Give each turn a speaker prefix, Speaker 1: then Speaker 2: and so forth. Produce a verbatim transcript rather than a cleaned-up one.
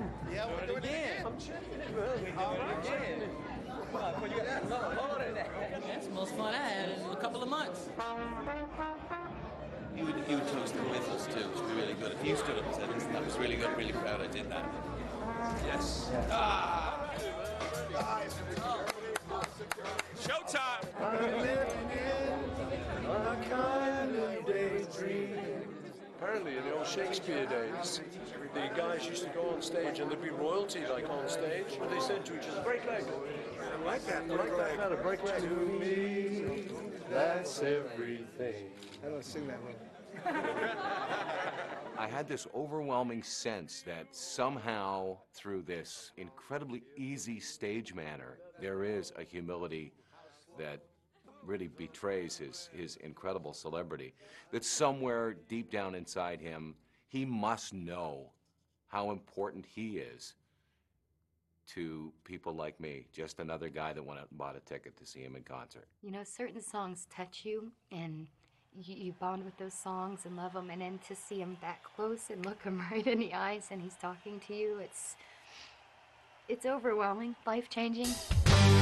Speaker 1: Yeah, we're doing it again.
Speaker 2: I'm checking it, man. We doing it again. Come on, you got that low, lower than that.
Speaker 3: That's the most fun I had in a couple of months.
Speaker 4: He would, he would toast the whistles too, which would be really good. If you stood up and said, listen, that was really good, really proud I did that.
Speaker 2: Yes.
Speaker 4: Ah!
Speaker 2: Showtime!
Speaker 5: I'm living in a kind of daydream.
Speaker 6: Apparently, in the old Shakespeare days, the guys used to go on stage and there'd be royalty like on stage, but they said to each other, break leg.
Speaker 5: I like that.
Speaker 6: I like that kind of break leg.
Speaker 5: To me, that's everything.
Speaker 1: I don't sing that one.
Speaker 7: I had this overwhelming sense that somehow, through this incredibly easy stage manner, there is a humility that really betrays his, his incredible celebrity. That somewhere deep down inside him, he must know how important he is to people like me, just another guy that went out and bought a ticket to see him in concert.
Speaker 8: You know, certain songs touch you, and you, you bond with those songs and love them, and then to see him that close and look him right in the eyes and he's talking to you, it's, it's overwhelming, life-changing.